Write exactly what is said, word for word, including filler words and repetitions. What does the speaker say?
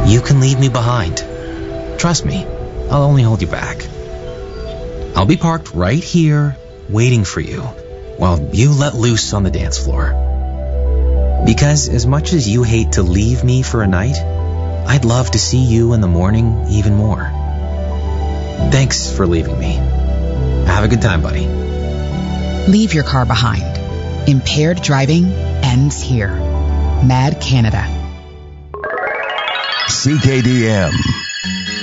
You can leave me behind. Trust me, I'll only hold you back. I'll be parked right here, waiting for you, while you let loose on the dance floor. Because as much as you hate to leave me for a night, I'd love to see you in the morning even more. Thanks for leaving me. Have a good time, buddy. Leave your car behind. Impaired driving ends here. Mad Canada. C K D M.